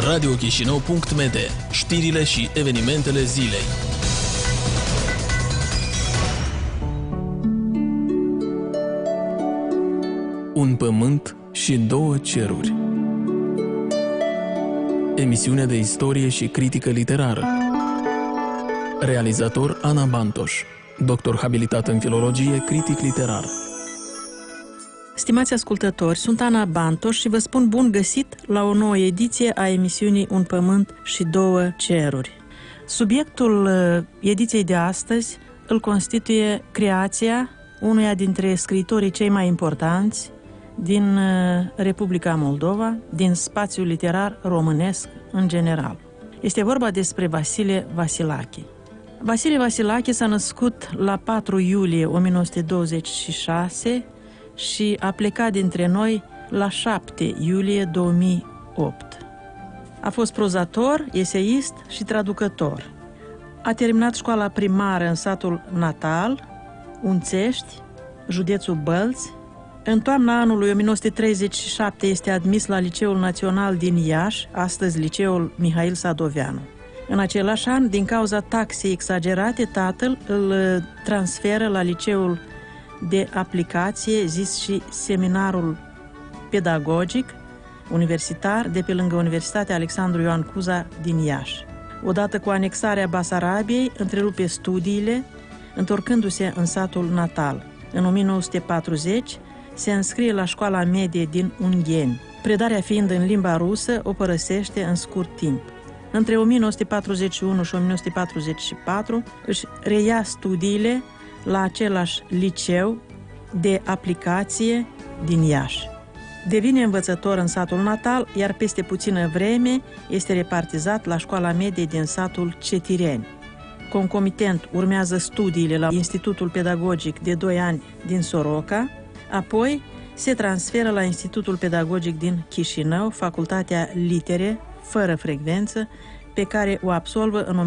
radiochisinau.md, știrile și evenimentele zilei. Un pământ și două ceruri. Emisiune de istorie și critică literară. Realizator Ana Bantoș, doctor habilitat în filologie, critic literar. Stimați ascultători, sunt Ana Bantoș și vă spun bun găsit la o nouă ediție a emisiunii Un pământ și două ceruri. Subiectul ediției de astăzi îl constituie creația unuia dintre scriitorii cei mai importanți din Republica Moldova, din spațiul literar românesc în general. Este vorba despre Vasile Vasilache. Vasile Vasilache s-a născut la 4 iulie 1926 și a plecat dintre noi la 7 iulie 2008. A fost prozator, eseist și traducător. A terminat școala primară în satul natal, Unțești, județul Bălți. În toamna anului 1937 este admis la Liceul Național din Iași, astăzi Liceul Mihail Sadoveanu. În același an, din cauza taxei exagerate, tatăl îl transferă la Liceul de aplicație, zis și Seminarul Pedagogic Universitar, de pe lângă Universitatea Alexandru Ioan Cuza din Iași. Odată cu anexarea Basarabiei, întrerupe studiile, întorcându-se în satul natal. În 1940 se înscrie la școala medie din Ungheni. Predarea fiind în limba rusă, o părăsește în scurt timp. Între 1941 și 1944 își reia studiile la același liceu de aplicație din Iași. Devine învățător în satul natal, iar peste puțină vreme este repartizat la școala medie din satul Cetireni. Concomitent urmează studiile la Institutul Pedagogic de 2 ani din Soroca, apoi se transferă la Institutul Pedagogic din Chișinău, Facultatea Litere, fără frecvență, pe care o absolvă în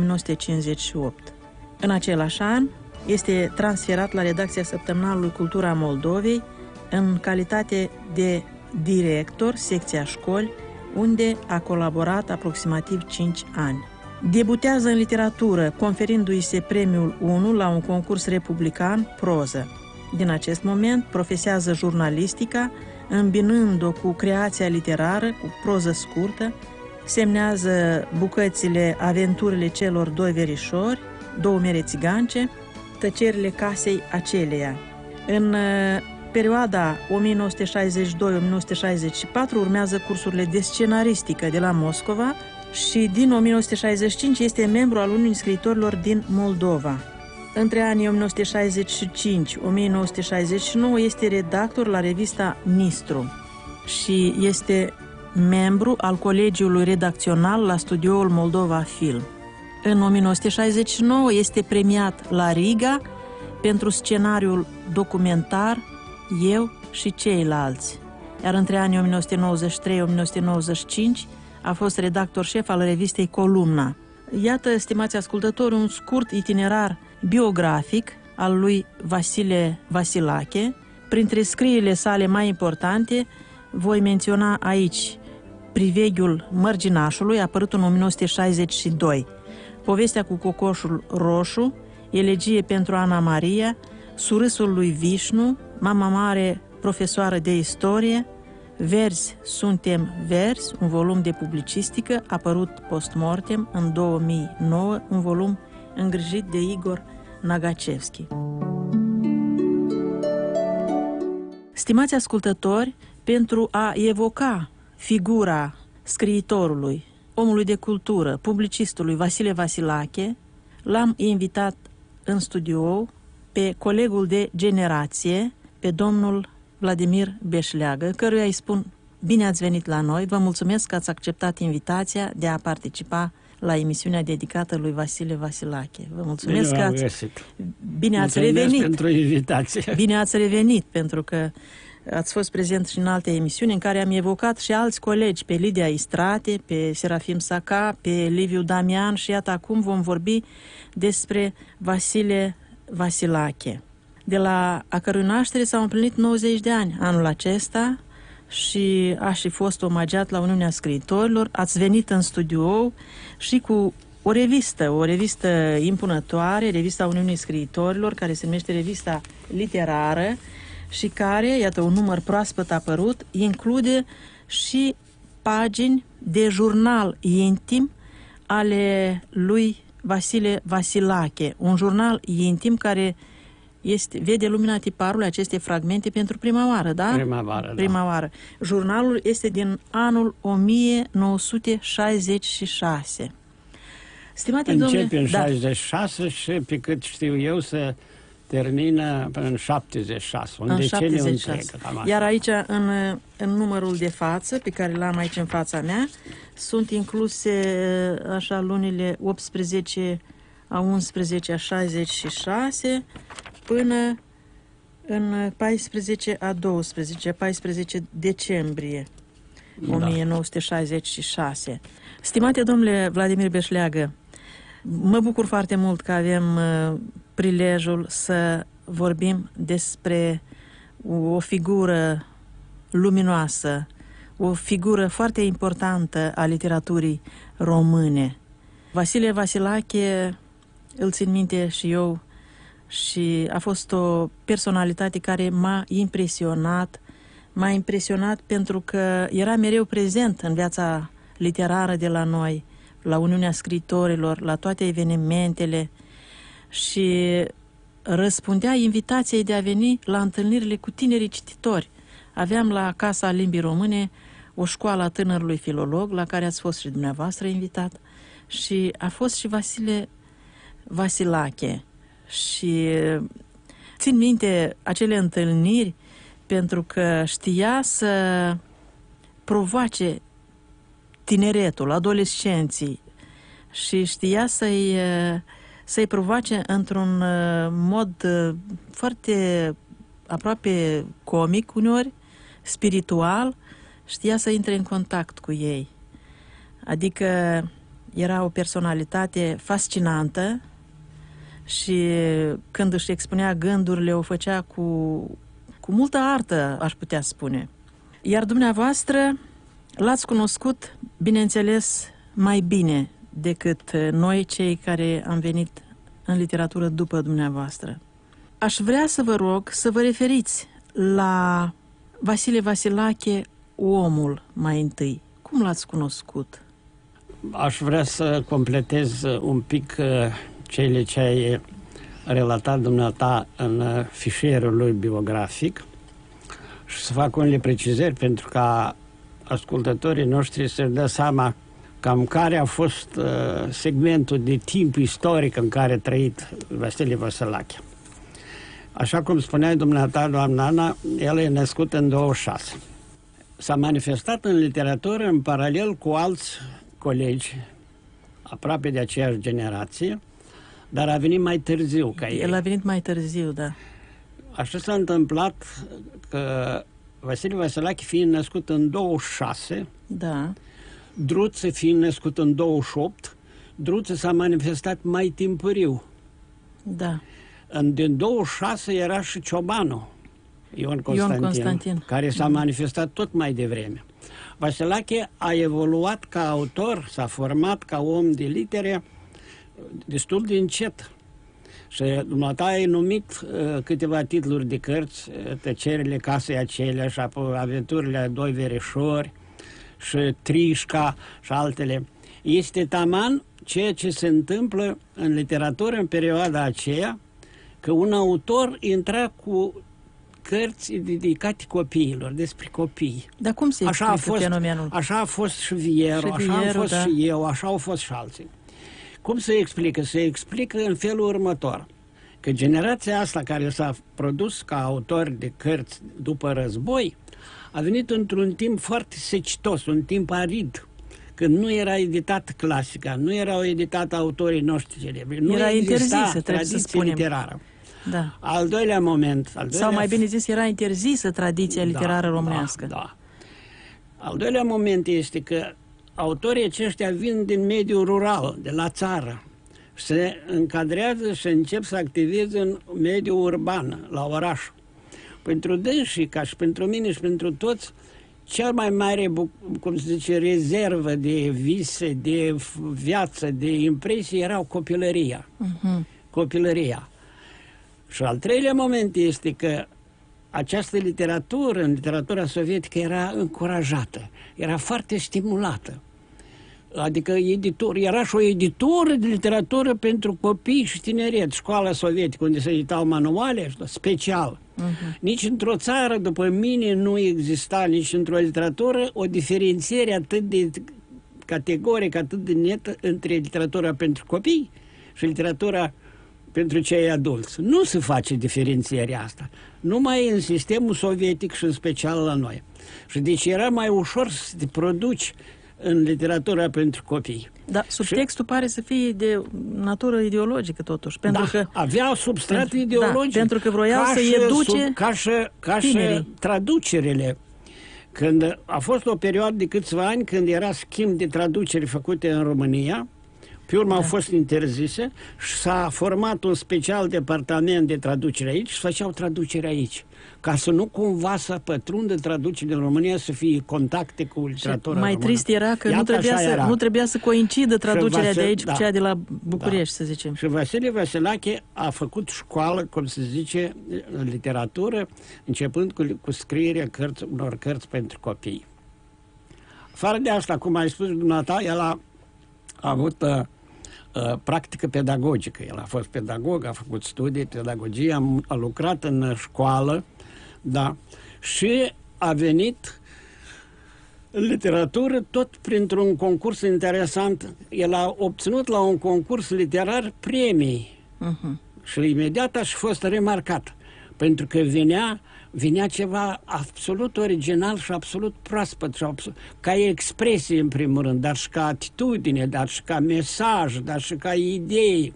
1958. În același an, este transferat la redacția săptămânalului Cultura Moldovei în calitate de director, secția școli, unde a colaborat aproximativ 5 ani. Debutează în literatură, conferindu-i se premiul 1 la un concurs republican proză. Din acest moment profesează jurnalistica, îmbinând-o cu creația literară, cu proză scurtă, semnează bucățile Aventurile celor doi verișori, Două mere țigance, Tăcerile casei aceleia. În perioada 1962-1964 urmează cursurile de scenaristică de la Moscova și din 1965 este membru al Uniunii Scriitorilor din Moldova. Între anii 1965-1969 este redactor la revista Nistru și este membru al Colegiului Redacțional la studioul Moldova Film. În 1969 este premiat la Riga pentru scenariul documentar Eu și ceilalți, iar între anii 1993-1995 a fost redactor șef al revistei Columna. Iată, stimați ascultători, un scurt itinerar biografic al lui Vasile Vasilache. Printre scrierile sale mai importante voi menționa aici Priveghiul Mărginașului, apărut în 1962, Povestea cu cocoșul roșu, Elegie pentru Ana Maria, Surâsul lui Vișnu, Mama mare profesoară de istorie, Verzi suntem verzi, un volum de publicistică, apărut postmortem în 2009, un volum îngrijit de Igor Nagacevski. Stimați ascultători, pentru a evoca figura scriitorului, omului de cultură, publicistului Vasile Vasilache, l-am invitat în studio pe colegul de generație, pe domnul Vladimir Beșleagă, căruia îi spun bine ați venit la noi, vă mulțumesc că ați acceptat invitația de a participa la emisiunea dedicată lui Vasile Vasilache. Vă mulțumesc că bine ați revenit. Pentru invitație. Bine ați revenit, pentru că ați fost prezent și în alte emisiuni în care am evocat și alți colegi, pe Lidia Istrate, pe Serafim Saca, pe Liviu Damian și iată acum vom vorbi despre Vasile Vasilache, de la a cărui naștere s-au împlinit 90 de ani anul acesta și a și fost omagiat la Uniunea Scriitorilor. Ați venit în studio și cu o revistă impunătoare, revista Uniunii Scriitorilor, care se numește Revista Literară și care, iată, un număr proaspăt apărut, include și pagini de jurnal intim ale lui Vasile Vasilache, un jurnal intim care vede lumina tiparului aceste fragmente pentru prima oară, da? Prima oară. Jurnalul este din anul 1966. Stimate Începe în 66 și, pe cât știu eu, se termină în 76. Un deceniu întreg. Iar aici, în numărul de față, pe care l-am aici în fața mea, sunt incluse așa lunile 18 a 11 a 66 până în 14 a 12, 14 decembrie 1966. Stimate domnule Vladimir Beșleagă, mă bucur foarte mult că avem prilejul să vorbim despre o figură luminoasă, o figură foarte importantă a literaturii române. Vasile Vasilache, îl țin minte și eu, și a fost o personalitate care m-a impresionat pentru că era mereu prezent în viața literară de la noi, la Uniunea Scriitorilor, la toate evenimentele și răspundea invitației de a veni la întâlnirile cu tinerii cititori. Aveam la Casa Limbii Române o școală a tânărului filolog, la care ați fost și dumneavoastră invitat, și a fost și Vasile Vasilache. Și țin minte acele întâlniri pentru că știa să provoace tineretul, adolescenții, și știa să-i provoace într-un mod foarte aproape comic uneori, spiritual, știa să intre în contact cu ei. Adică era o personalitate fascinantă și când își expunea gândurile, o făcea cu multă artă, aș putea spune. Iar dumneavoastră l-ați cunoscut, bineînțeles, mai bine decât noi, cei care am venit în literatură după dumneavoastră. Aș vrea să vă rog să vă referiți la Vasile Vasilache, omul mai întâi. Cum l-ați cunoscut? Aș vrea să completez un pic cele ce ai relatat dumneata în fișierul lui biografic și să fac unele precizări pentru ca ascultătorii noștri să-și dea seama cam care a fost segmentul de timp istoric în care a trăit Vasile Vasilache. Așa cum spunea dumneata, doamna Ana, el e născut în 26. S-a manifestat în literatură în paralel cu alți colegi aproape de aceeași generație, dar a venit mai târziu ca el. El a venit mai târziu, da. Așa s-a întâmplat că Vasile Vasilache fiind născut în 26, da, Druță fiind născut în 28, Druță s-a manifestat mai timpuriu. Da. Din 26 era și Ciobanu, Ion Constantin, care s-a manifestat tot mai devreme. Vasilache a evoluat ca autor, s-a format ca om de litere destul de încet. Și dumneata ai numit câteva titluri de cărți, Tăcerile casei acelea și apoi Aventurile a doi verișori și Trișca și altele. Este taman ceea ce se întâmplă în literatură în perioada aceea, că un autor intra cu cărți dedicate copiilor, despre copii. Dar cum se explică fenomenul? Așa a fost și Vieru, așa am fost da. Și eu, așa au fost și alții. Cum se explică? Se explică în felul următor, că generația asta care s-a produs ca autor de cărți după război a venit într-un timp foarte secitos, un timp arid, când nu era editat clasica, nu erau editat autorii noștri celebri, nu era exista interzisă, tradiție literară. Da. Al doilea moment... Sau mai bine zis, era interzisă tradiția literară românească. Da. Al doilea moment este că autorii aceștia vin din mediul rural, de la țară, se încadrează și încep să activeze în mediul urban, la oraș. Pentru dânsii, ca și pentru mine și pentru toți, cea mai mare, cum se zice, rezervă de vise, de viață, de impresii erau copilăria. Copilăria. Și al treilea moment este că această literatură, în literatura sovietică, era încurajată, era foarte stimulată. Adică era și o editură de literatură pentru copii și tineret, școala sovietică, unde se editau manuale special. Nici într-o țară, după mine, nu exista nici într-o literatură o diferențiere atât de categorică, atât de netă între literatura pentru copii și literatura pentru cei adulți. Nu se face diferențierea asta. Numai în sistemul sovietic și în special la noi. Și deci era mai ușor să te produci în literatura pentru copii. Da, subtextul pare să fie de natură ideologică totuși, pentru că avea substrat ideologic. Da, pentru că vroiau să educe ca și traducerile. Când a fost o perioadă de câțiva ani când era schimb de traduceri făcute în România, pe urmă au fost interzise și s-a format un special departament de traducere aici și făceau traducere aici. Ca să nu cumva să pătrundă traducerile în România, să fie contacte cu literatura mai română. trist era că nu trebuia să coincidă traducerea de aici cu cea de la București, să zicem. Și Vasile Vasilache a făcut școală, cum se zice, în literatură, începând cu scrierea unor cărți pentru copii. Afară de asta, cum ai spus dumneata, el a avut practică pedagogică. El a fost pedagog, a făcut studii, pedagogie, a lucrat în școală, da, și a venit în literatură tot printr-un concurs interesant. El a obținut la un concurs literar premii și imediat a fost remarcat, pentru că venea ceva absolut original și absolut proaspăt, și ca expresie în primul rând, dar și ca atitudine, dar și ca mesaj, dar și ca idei.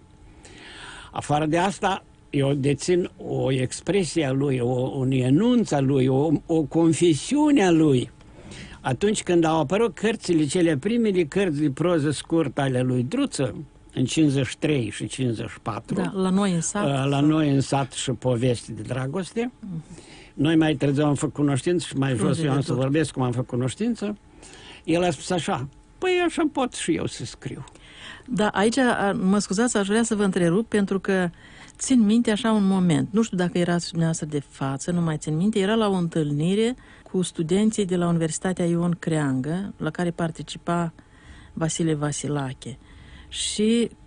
Afară de asta, eu dețin o expresie a lui, un enunț a lui, o confesiune a lui. Atunci când au apărut cărțile, cele primele cărți de proză scurtă ale lui Druță, în 53 și 54. Da, la noi în sat. La noi în sat și povesti de dragoste. Noi mai târziu am făcut cunoștință și mai jos eu am să vorbesc cum am făcut cunoștință. El a spus așa, păi așa pot și eu să scriu. Da, aici, mă scuzați, aș vrea să vă întrerup, pentru că țin minte așa un moment. Nu știu dacă erați dumneavoastră de față, nu mai țin minte. Era la o întâlnire cu studenții de la Universitatea Ion Creangă, la care participa Vasile Vasilache. Și